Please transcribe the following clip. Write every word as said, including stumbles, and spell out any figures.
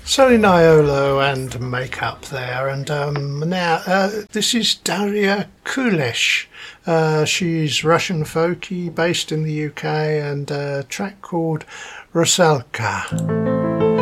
Soli Niolo and Makeup there, and um, now uh, this is Daria Kulesh. Uh, she's Russian folky, based in the U K, and a track called Rusalka.